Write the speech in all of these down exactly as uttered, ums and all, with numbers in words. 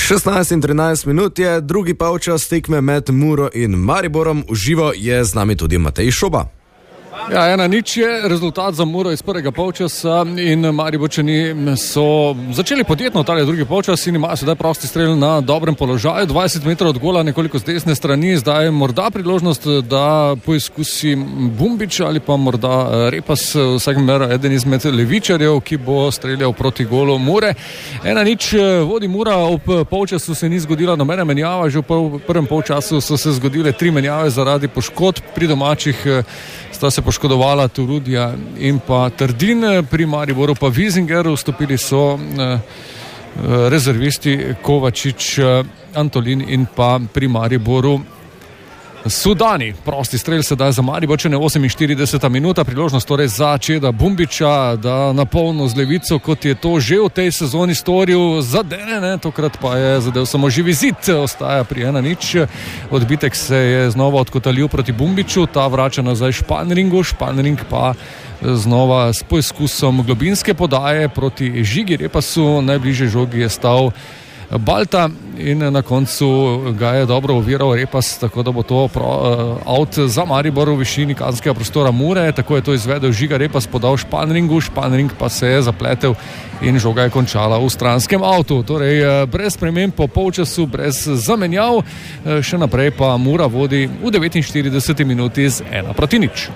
šestnajst in trinajst minut je drugi polčas tekme med Muro in Mariborom. V živo je z nami tudi Matej Šoba. Ja, ena nič je rezultat za Muro iz prvega polčasa in Mariborčani so začeli podjetno tale drugi polčas in imajo sedaj prosti strel na dobrem položaju, dvajset metrov od gola, nekoliko z desne strani, zdaj je morda priložnost, da poizkusi Bumbič ali pa morda Repas, vsakem meru eden izmed levičarjev, ki bo streljal proti golu Mure. Ena nič vodi Mura, ob polčasu se ni zgodila nobena menjava, že v prvem polčasu so se zgodile tri menjave zaradi poškodb, pri domačih sta se poškodovala Turudija in pa Trdin, pri Mariboru pa Vizinger, vstopili so eh, rezervisti Kovačič, Antolin in pa pri Mariboru Sudani. Prosti strel sedaj za Mariborčane, oseminštirideseta minuta, priložnost torej za Čeda Bumbiča, da na polno z levico, kot je to že v tej sezoni storil, zadene, ne? Tokrat pa je zadev samo živi zid, ostaja pri ena nič. Odbitek se je znova odkotalil proti Bumbiču, ta vrača nazaj Španringu, Španring pa znova s poizkusom globinske podaje proti Žigi Repasu, najbližje žogi je stal Balta in na koncu ga je dobro oviral Repas, tako da bo to pro, uh, out za Maribor v višini kazenskega prostora Mure. Tako je to izvedel Žiga Repas, podal Španringu, Španring pa se je zapletel in žoga je končala v stranskem avtu. Torej brez sprememb po polčasu, brez zamenjav, še naprej pa Mura vodi v devetinštirideseti minuti z ena proti nič.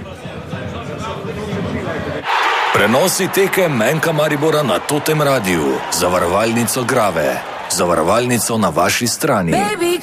Prenosi teke Menka Maribora na Totem Radiu, zavarovalnico Grave, zavarovalnico na vaši strani. Baby,